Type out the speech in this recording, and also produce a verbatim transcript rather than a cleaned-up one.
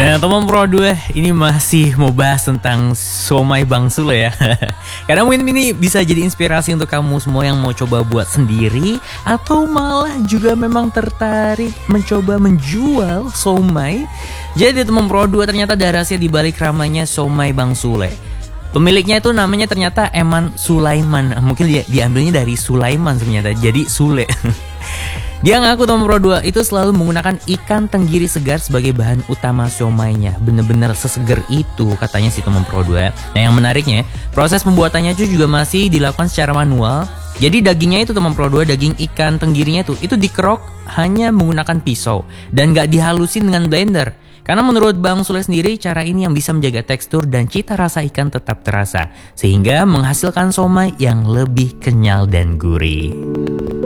Nah, teman Pro dua ini masih mau bahas tentang somai Bang Sule ya. Karena mungkin ini bisa jadi inspirasi untuk kamu semua yang mau coba buat sendiri, atau malah juga memang tertarik mencoba menjual somai. Jadi teman Pro dua, ternyata ada rahasia di balik ramainya somai Bang Sule. Pemiliknya itu namanya ternyata Eman Sulaiman. Mungkin dia diambilnya dari Sulaiman sebenarnya, jadi Sule. Dia ngaku teman Pro dua itu selalu menggunakan ikan tenggiri segar sebagai bahan utama siomainya. Bener-bener seseger itu katanya si teman Pro dua. Nah, yang menariknya, proses pembuatannya itu juga masih dilakukan secara manual. Jadi dagingnya itu teman Pro dua, daging ikan tenggirinya itu itu dikerok hanya menggunakan pisau dan gak dihalusin dengan blender. Karena menurut Bang Sule sendiri, cara ini yang bisa menjaga tekstur dan cita rasa ikan tetap terasa, sehingga menghasilkan somai yang lebih kenyal dan gurih.